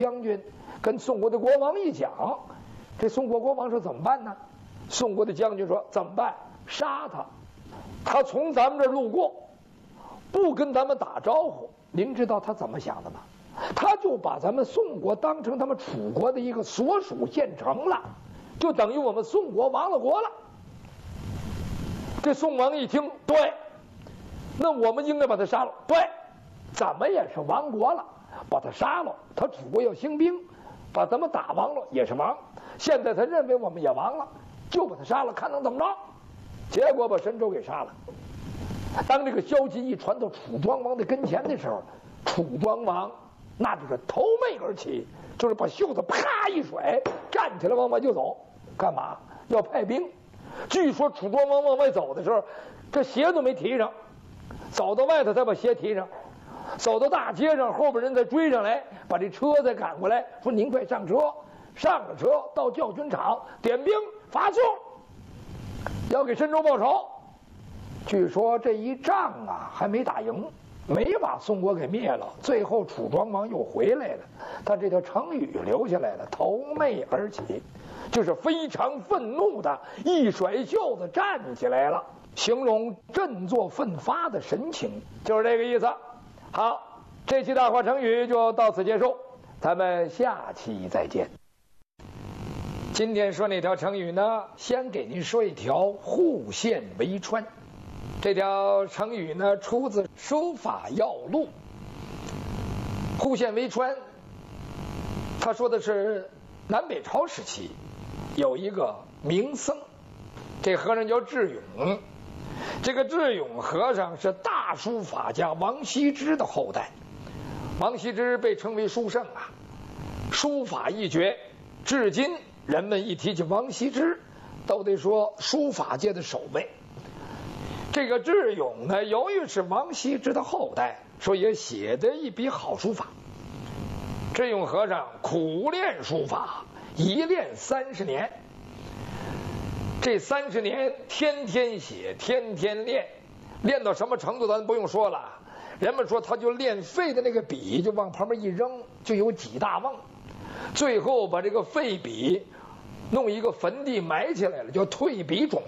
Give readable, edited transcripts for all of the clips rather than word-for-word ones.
将军跟宋国的国王一讲，这宋国国王说怎么办呢？宋国的将军说怎么办？杀他！他从咱们这儿路过，不跟咱们打招呼。您知道他怎么想的吗？他就把咱们宋国当成他们楚国的一个所属县城了，就等于我们宋国亡了国了。这宋王一听，对，那我们应该把他杀了。对，咱们也是亡国了，把他杀了。他楚国要兴兵，把咱们打亡了也是亡。现在他认为我们也亡了，就把他杀了，看能怎么着。结果把申州给杀了。当这个消息一传到楚庄王的跟前的时候，楚庄王那就是头媚而起，就是把袖子啪一甩，站起来往外就走。干嘛？要派兵。据说楚庄王往外走的时候，这鞋都没提上，走到外头才把鞋提上，走到大街上，后边人再追上来，把这车再赶过来，说您快上车。上了车到教军场，点兵发送，要给申州报仇。据说这一仗啊还没打赢，没把宋国给灭了，最后楚庄王又回来了。他这条成语留下来了，头媚而起，就是非常愤怒的一甩袖子站起来了，形容振作奋发的神情，就是这个意思。好，这期大话成语就到此结束，咱们下期再见。今天说那条成语呢，先给您说一条户县为川。这条成语呢出自《书法要录》。户县为川，他说的是南北朝时期有一个名僧，这和尚叫智勇。这个智勇和尚是大书法家王羲之的后代。王羲之被称为书圣啊，书法一绝，至今人们一提起王羲之都得说书法界的首位。这个智勇呢，由于是王羲之的后代，所以也写得一笔好书法。智勇和尚苦练书法，一练30年。这30年天天写，天天练，练到什么程度咱不用说了。人们说他就练废的那个笔就往旁边一扔，就有几大瓮。最后把这个废笔弄一个坟地埋起来了，叫退笔冢。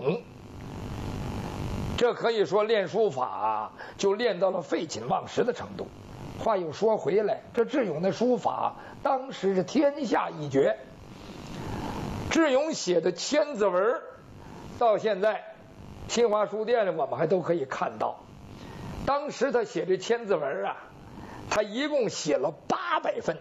这可以说练书法就练到了废寝忘食的程度。话又说回来，这智勇的书法当时是天下一绝。智勇写的千字文到现在新华书店里我们还都可以看到。当时他写这千字文啊，他一共写了800份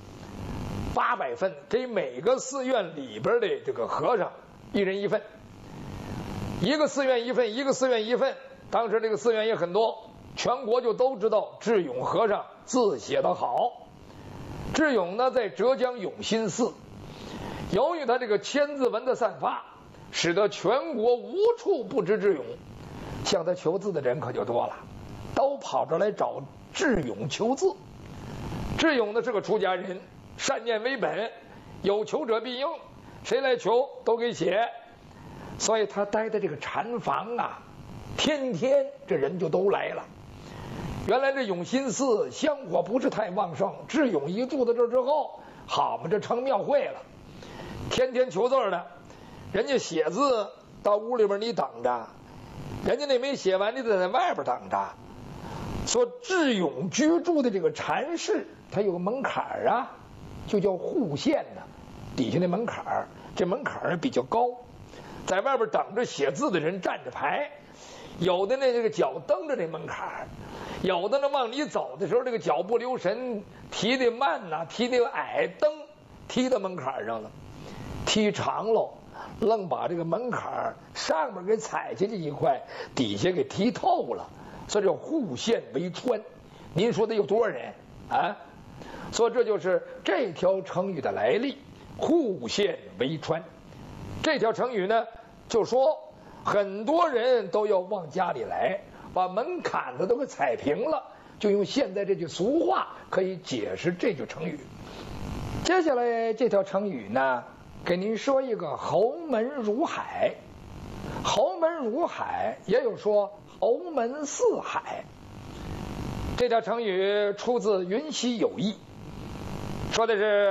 ，800份给每个寺院里边的这个和尚一人一份，一个寺院一份，一个寺院一份。当时这个寺院也很多，全国就都知道智勇和尚字写得好。智勇呢在浙江永新寺，由于他这个千字文的散发，使得全国无处不知智勇，向他求字的人可就多了，都跑这来找智勇求字。智勇呢是个出家人，善念为本，有求者必应，谁来求都给写。所以他待的这个禅房啊，天天这人就都来了。原来这永新寺香火不是太旺盛，智勇一住到这之后，好嘛，这成庙会了，天天求字的。人家写字到屋里边你等着，人家那没写完你得在外边等着。说智勇居住的这个禅室，它有个门槛啊，就叫户县呢，底下那门槛，这门槛比较高，在外边等着写字的人站着排，有的那这个脚蹬着这门槛，有的呢往里走的时候这个脚不留神，提的慢呐，提的矮，蹬踢到门槛上了，踢长喽，愣把这个门槛上面给踩下去一块，底下给踢透了。所以叫户县为川。您说得有多少人啊？所以这就是这条成语的来历，户县为川。这条成语呢，就说很多人都要往家里来，把门槛子都给踩平了，就用现在这句俗话可以解释这句成语。接下来这条成语呢，给您说一个侯门如海。侯门如海，也有说侯门似海。这条成语出自《云溪有义》。 说的是。